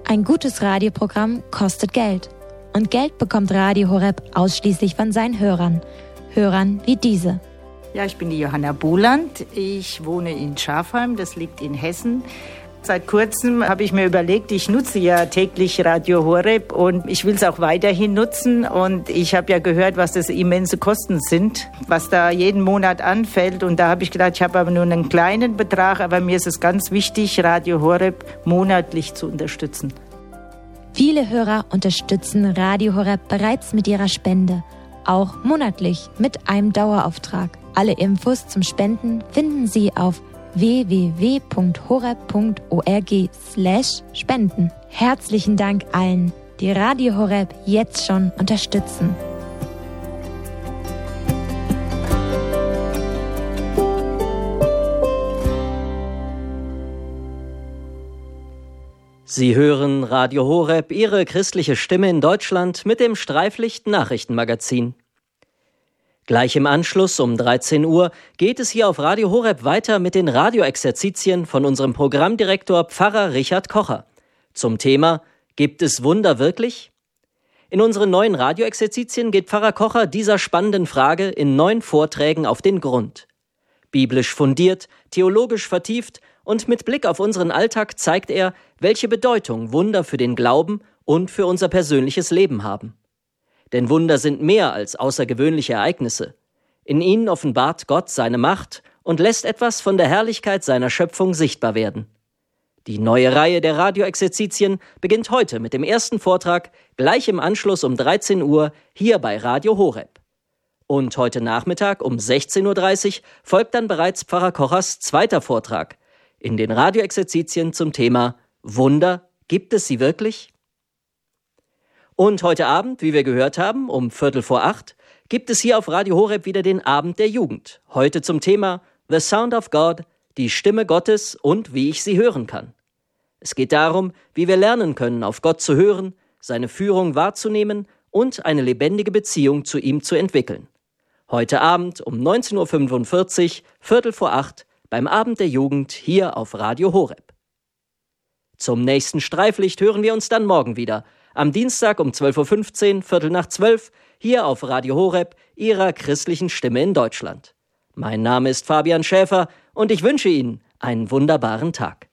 Ein gutes Radioprogramm kostet Geld. Und Geld bekommt Radio Horeb ausschließlich von seinen Hörern. Hörern wie diese. Ja, ich bin die Johanna Buland. Ich wohne in Schafheim, das liegt in Hessen. Seit kurzem habe ich mir überlegt, ich nutze ja täglich Radio Horeb und ich will es auch weiterhin nutzen. Und ich habe ja gehört, was das immense Kosten sind, was da jeden Monat anfällt. Und da habe ich gedacht, ich habe aber nur einen kleinen Betrag, aber mir ist es ganz wichtig, Radio Horeb monatlich zu unterstützen. Viele Hörer unterstützen Radio Horeb bereits mit ihrer Spende, auch monatlich mit einem Dauerauftrag. Alle Infos zum Spenden finden Sie auf www.horeb.org/spenden. Herzlichen Dank allen, die Radio Horeb jetzt schon unterstützen. Sie hören Radio Horeb, Ihre christliche Stimme in Deutschland mit dem Streiflicht-Nachrichtenmagazin. Gleich im Anschluss um 13 Uhr geht es hier auf Radio Horeb weiter mit den Radioexerzitien von unserem Programmdirektor Pfarrer Richard Kocher. Zum Thema „Gibt es Wunder wirklich?" In unseren neuen Radioexerzitien geht Pfarrer Kocher dieser spannenden Frage in 9 Vorträgen auf den Grund. Biblisch fundiert, theologisch vertieft und mit Blick auf unseren Alltag zeigt er, welche Bedeutung Wunder für den Glauben und für unser persönliches Leben haben. Denn Wunder sind mehr als außergewöhnliche Ereignisse. In ihnen offenbart Gott seine Macht und lässt etwas von der Herrlichkeit seiner Schöpfung sichtbar werden. Die neue Reihe der Radioexerzitien beginnt heute mit dem ersten Vortrag, gleich im Anschluss um 13 Uhr hier bei Radio Horeb. Und heute Nachmittag um 16.30 Uhr folgt dann bereits Pfarrer Kochers zweiter Vortrag in den Radioexerzitien zum Thema „Wunder, gibt es sie wirklich?" Und heute Abend, wie wir gehört haben, um 7:45, gibt es hier auf Radio Horeb wieder den Abend der Jugend. Heute zum Thema The Sound of God, die Stimme Gottes und wie ich sie hören kann. Es geht darum, wie wir lernen können, auf Gott zu hören, seine Führung wahrzunehmen und eine lebendige Beziehung zu ihm zu entwickeln. Heute Abend um 19.45 Uhr, 7:45, beim Abend der Jugend hier auf Radio Horeb. Zum nächsten Streiflicht hören wir uns dann morgen wieder. Am Dienstag um 12.15 Uhr, 11:45, hier auf Radio Horeb, Ihrer christlichen Stimme in Deutschland. Mein Name ist Fabian Schäfer und ich wünsche Ihnen einen wunderbaren Tag.